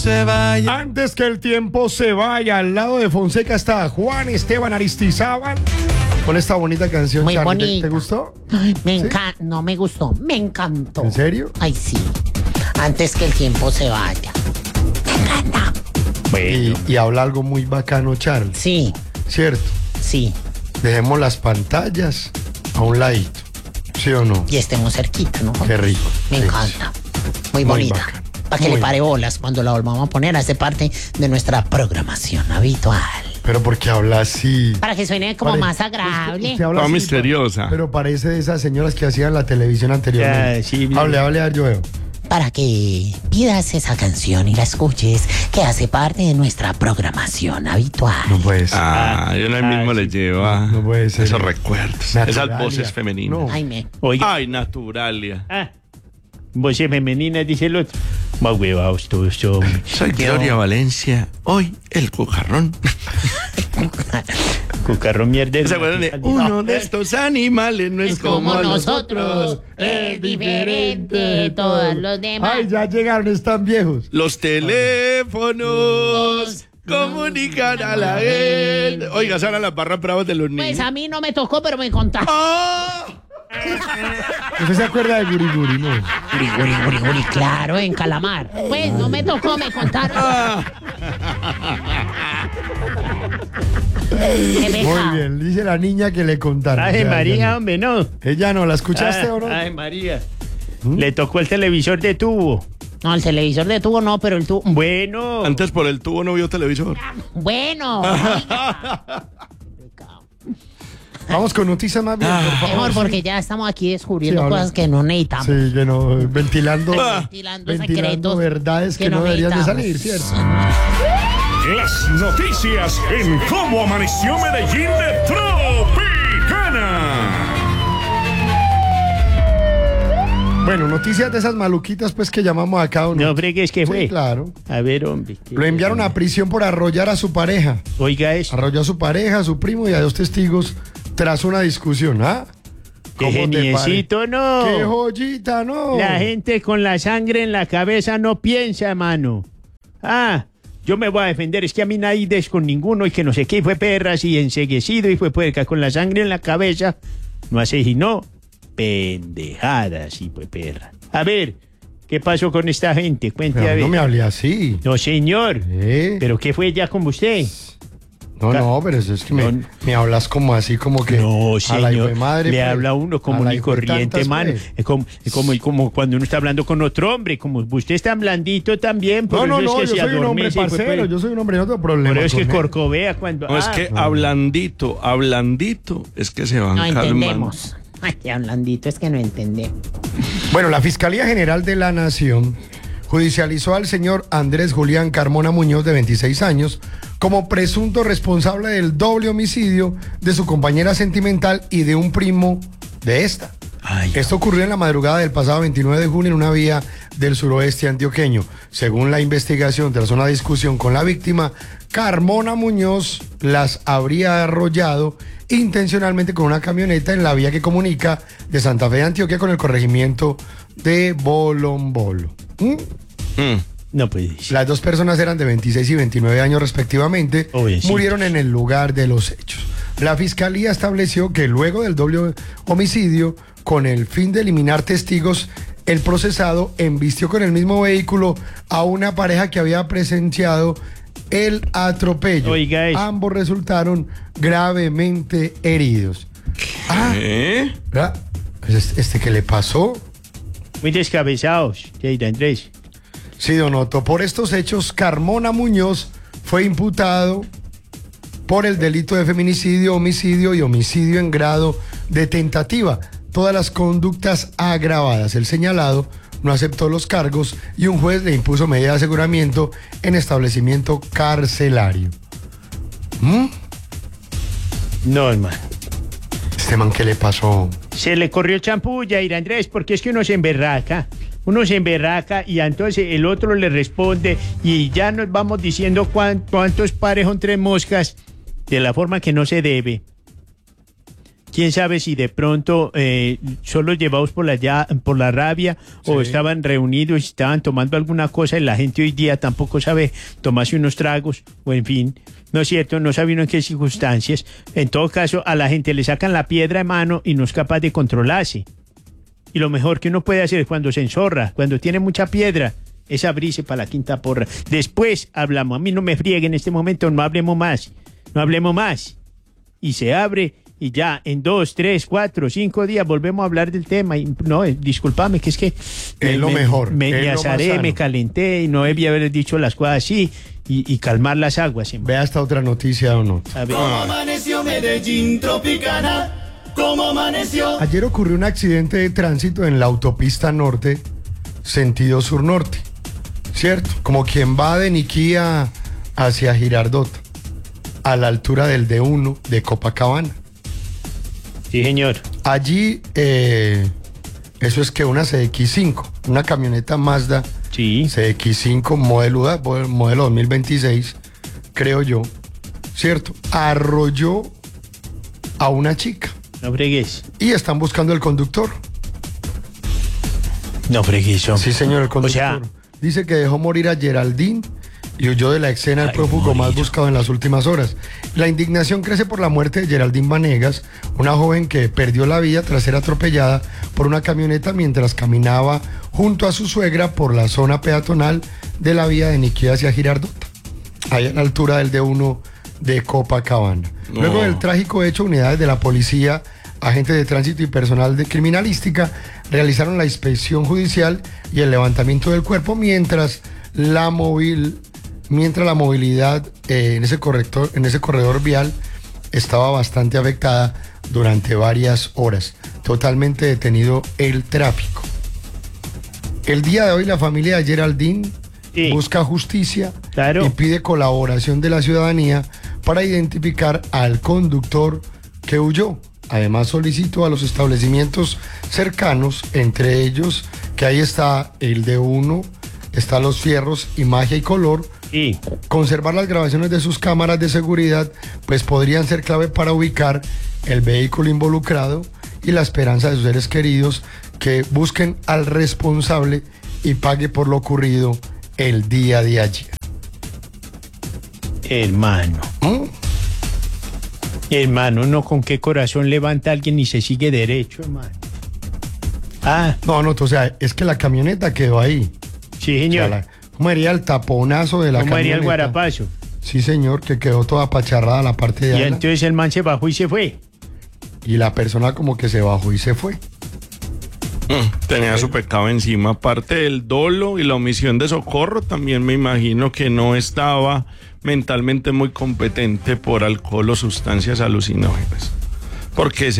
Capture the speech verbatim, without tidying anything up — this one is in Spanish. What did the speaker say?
Se vaya. Antes que el tiempo se vaya, al lado de Fonseca está Juan Esteban Aristizábal con esta bonita canción. Muy Charlie, ¿te- bonita. ¿Te gustó? Ay, me ¿Sí? encanta, no me gustó, me encantó. ¿En serio? Ay, sí. Antes que el tiempo se vaya. Me encanta. Y, y habla algo muy bacano, Charlie. Sí, ¿Cierto? sí. Dejemos las pantallas a un ladito. ¿Sí o no? Y estemos cerquita, ¿no? Qué rico. Me Sí, encanta. Muy, Muy bonita. bacano. Para que Muy le pare bolas cuando la volvamos a poner. Hace parte de nuestra programación habitual. Pero porque habla así. Para que suene como Pare- más agradable. Usted habla Toda así, misteriosa. Pero parece de esas señoras que hacían la televisión anteriormente. Ya, sí, bien. hable, hable, a ver, yo veo. Para que pidas esa canción y la escuches, que hace parte de nuestra programación habitual. No puede ser. Ah, yo ahí mismo le lleva no puede ser. esos recuerdos, Naturalia. esas voces femeninas. No. Ay, me. Oiga, Ay, Naturalia. ah, voces femeninas, dice el otro. Más huevados todos, hombre. Soy Gloria Valencia, hoy el cucarrón. Cucarrón mierda. ¿Se acuerdan de uno de estos animales no es, Es como como nosotros, es diferente de todos los demás. Ay, ya llegaron, están viejos. Los teléfonos comunican a la gente. Oiga, son las barras bravas de los niños. Pues a mí no me tocó, pero me contaron. ¡Ah! ¿Usted se acuerda de Guri Guri, no? Guri, guri, guri, guri, claro, en Calamar. Pues no me tocó, me contaron. Qué Muy pecado. bien, dice la niña que le contaron. Ay, Ya, María, ya hombre, no. no. Ella no, ¿la escuchaste Ah, o no? ¿Mm? Ay, María. Le tocó el televisor de tubo. No, el televisor de tubo no, pero el tubo. Bueno. Antes por el tubo no vio televisor. Bueno. oiga. Pecado. Vamos con noticias más bien, por favor. Mejor porque ya estamos aquí descubriendo Sí, habla. cosas que no necesitamos. Sí, que no, ventilando, Ventilando ventilando secretos verdades que, no deberían de necesitamos. salir, ¿cierto? Las noticias en Cómo Amaneció Medellín de Tropicana. Bueno, noticias de esas maluquitas pues que llamamos acá, ¿o no? No fregues que fue. Sí, claro. A ver, hombre. ¿qué- Lo enviaron a prisión por arrollar a su pareja. Oiga eso. Arrolló a su pareja, a su primo y a dos testigos tras una discusión, ¿ah? Qué ¿Cómo te geniecito, pare- no. ¡Qué joyita, no! La gente con la sangre en la cabeza no piensa, mano. Ah, yo me voy a defender, es que a mí nadie des con ninguno y que no sé qué, y fue perras y enseguecido y fue puerca con la sangre en la cabeza. No asesinó. Pendejadas y fue perra. A ver, ¿qué pasó con esta gente? Cuente a Pero ver. no me hablé así. No, señor. ¿Eh? ¿Pero qué fue ya con usted? No, no, pero eso es que me, No. me hablas como así, como que... No, a la señor. hijuemadre, Le pues. habla uno A como la ni corriente, hijuetantas, mano. pues. Es como, es como, como cuando uno está hablando con otro hombre. Como usted es tan blandito también. Por No, no, eso no, es yo que se soy un hombre adormece y fue, parcero, pues, yo soy un hombre, no tengo problema. Por eso es que con él. corcovea cuando. No, es ah, que hablandito, hablandito, es que se van No calmando. entendemos. Ay, qué blandito es que no entendemos. Bueno, la Fiscalía General de la Nación judicializó al señor Andrés Julián Carmona Muñoz, de veintiséis años, como presunto responsable del doble homicidio de su compañera sentimental y de un primo de esta. Ay, Esto ocurrió en la madrugada del pasado veintinueve de junio en una vía del suroeste antioqueño. Según la investigación, tras una discusión con la víctima, Carmona Muñoz las habría arrollado intencionalmente con una camioneta en la vía que comunica de Santa Fe de Antioquia con el corregimiento de Bolombolo. ¿Mm? Mm. no puede ser. Las dos personas eran de veintiséis y veintinueve años respectivamente. Obvio, sí. Murieron en el lugar de los hechos. La fiscalía estableció que luego del doble homicidio, con el fin de eliminar testigos, el procesado embistió con el mismo vehículo a una pareja que había presenciado el atropello. Oiga eso. Ambos resultaron gravemente heridos. Ah, ¿Eh? ¿verdad? Pues este que le pasó. Muy descabezados, Keita Andrés. Sí, don Otto. Por estos hechos, Carmona Muñoz fue imputado por el delito de feminicidio, homicidio y homicidio en grado de tentativa. Todas las conductas agravadas. El señalado no aceptó los cargos y un juez le impuso medida de aseguramiento en establecimiento carcelario. ¿Mm? No, hermano. Este man, ¿qué le pasó? Se le corrió el champú, Yair Andrés, porque es que uno se emberraca. Uno se emberraca y entonces el otro le responde y ya nos vamos diciendo cuán- cuántos pares son tres moscas de la forma que no se debe. quién sabe si de pronto eh, solo llevados por la, ya, por la rabia sí. o estaban reunidos y estaban tomando alguna cosa y la gente hoy día tampoco sabe tomarse unos tragos o en fin, ¿no es cierto? No sabe uno en qué circunstancias. En todo caso, a la gente le sacan la piedra de mano y no es capaz de controlarse. Y lo mejor que uno puede hacer cuando se enzorra, cuando tiene mucha piedra, es abrirse para la quinta porra. Después hablamos. A mí no me friegue en este momento, no hablemos más. No hablemos más. Y se abre y ya en dos, tres, cuatro, cinco días volvemos a hablar del tema. Y no, eh, discúlpame, que es que... Es me, lo me, mejor. Me, es me azaré, me calenté y no debía haber dicho las cosas así y, y calmar las aguas. Vea esta otra noticia o no. A ver. ¿Cómo amaneció Medellín Tropicana? ¿Cómo amaneció? Ayer ocurrió un accidente de tránsito en la autopista norte, sentido sur-norte, ¿cierto? Como quien va de Niquía hacia Girardot, a la altura del D uno de Copacabana. Sí, señor. Allí, eh, eso es que una C X cinco, una camioneta Mazda sí. C X cinco modelo, modelo dos mil veintiséis, creo yo, ¿cierto? Arrolló a una chica. No fregues. Y están buscando el conductor. No fregues. Sí, señor, el conductor. O sea, dice que dejó morir a Geraldine y huyó de la escena el prófugo más buscado en las últimas horas. La indignación crece por la muerte de Geraldine Vanegas, una joven que perdió la vida tras ser atropellada por una camioneta mientras caminaba junto a su suegra por la zona peatonal de la vía de Niquía hacia Girardot, ahí a la altura del D uno de Copacabana. No. Luego del trágico hecho, unidades de la policía, agentes de tránsito y personal de criminalística realizaron la inspección judicial y el levantamiento del cuerpo mientras la móvil mientras la movilidad eh, en ese corrector, en ese corredor vial estaba bastante afectada durante varias horas. Totalmente detenido el tráfico. El día de hoy la familia de Geraldine sí. busca justicia claro. y pide colaboración de la ciudadanía para identificar al conductor que huyó. Además solicitó a los establecimientos cercanos, entre ellos que ahí está el D uno, está Los Fierros y Magia y Color, sí. conservar las grabaciones de sus cámaras de seguridad, pues podrían ser clave para ubicar el vehículo involucrado y la esperanza de sus seres queridos que busquen al responsable y pague por lo ocurrido el día de ayer. Hermano. ¿Mm? Hermano, no, con qué corazón levanta a alguien y se sigue derecho, hermano. Ah. No, no, o sea, es que la camioneta quedó ahí. Sí, señor. O sea, la, ¿cómo haría el taponazo de la ¿Cómo camioneta? haría el guarapazo? Sí, señor, que quedó toda apacharrada la parte de Y allá. entonces el man se bajó y se fue. Y la persona como que se bajó y se fue. Mm, tenía su pecado encima. Aparte del dolo y la omisión de socorro, también me imagino que no estaba mentalmente muy competente por alcohol o sustancias alucinógenas. Porque se